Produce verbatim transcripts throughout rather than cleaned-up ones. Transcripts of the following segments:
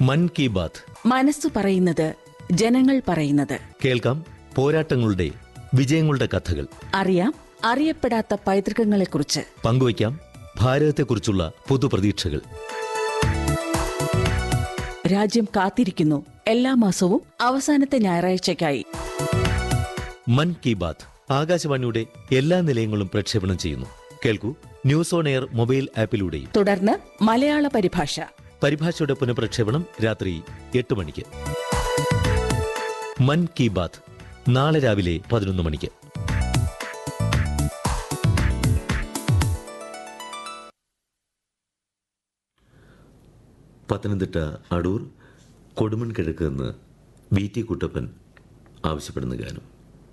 മൻ കി ബാത്ത്. മനസ്സു പറയുന്നത്, ജനങ്ങൾ പറയുന്നത്. കേൾക്കാം പോരാട്ടങ്ങളുടെ വിജയങ്ങളുടെ കഥകൾ. അറിയാം അറിയപ്പെടാത്ത പൈതൃകങ്ങളെക്കുറിച്ച്. പങ്കുവയ്ക്കാം ഭാരതത്തെക്കുറിച്ചുള്ള പുതുപ്രതീക്ഷകൾ. രാജ്യം കാത്തിരിക്കുന്നു എല്ലാ മാസവും അവസാനത്തെ ഞായറാഴ്ചയ്ക്കായി. മൻ കി ബാത്ത് ആകാശവാണിയുടെ എല്ലാ നിലയങ്ങളും പ്രക്ഷേപണം ചെയ്യുന്നു. കേൾക്കൂ, ന്യൂസ് ഓൺ എയർ മൊബൈൽ ആപ്പിലൂടെയും. തുടർന്ന് മലയാള പരിഭാഷ. പരിഭാഷയുടെ പുനഃപ്രക്ഷേപണം രാത്രി എട്ട് മണിക്ക്. മൻ കി ബാത്ത് നാളെ രാവിലെ പതിനൊന്ന് മണിക്ക്. പത്തനംതിട്ട അടൂർ കൊടുമൺ കിഴക്ക് നിന്ന് വി ടി കുട്ടപ്പൻ ആവശ്യപ്പെടുന്ന ഗാനം.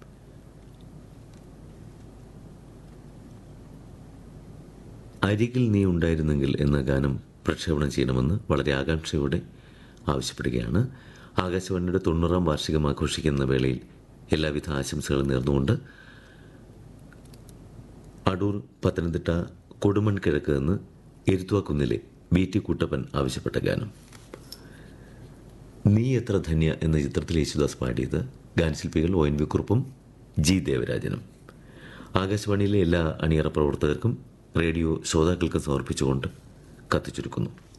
അരികിൽ നീ ഉണ്ടായിരുന്നെങ്കിൽ എന്ന ഗാനം പ്രക്ഷേപണം ചെയ്യണമെന്ന് വളരെ ആകാംക്ഷയോടെ ആവശ്യപ്പെടുകയാണ്. ആകാശവാണിയുടെ തൊണ്ണൂറാം വാർഷികം ആഘോഷിക്കുന്ന വേളയിൽ എല്ലാവിധ ആശംസകളും നേർന്നുകൊണ്ട് അടൂർ പത്തനംതിട്ട കൊടുമൺ കിഴക്ക് നിന്ന് എരുത്തുവാക്കുന്നിലെ വി ടി കുട്ടപ്പൻ ആവശ്യപ്പെട്ട ഗാനം. നീ എത്ര ധന്യ എന്ന ചിത്രത്തിൽ യേശുദാസ് പാടിയത്. ഗാനശില്പികൾ ഒ എൻ വി കുറുപ്പും ജി ദേവരാജനും. ആകാശവാണിയിലെ എല്ലാ അണിയറ പ്രവർത്തകർക്കും റേഡിയോ ശ്രോതാക്കൾക്കും സമർപ്പിച്ചുകൊണ്ട് കത്തിച്ചുരുക്കുന്നു.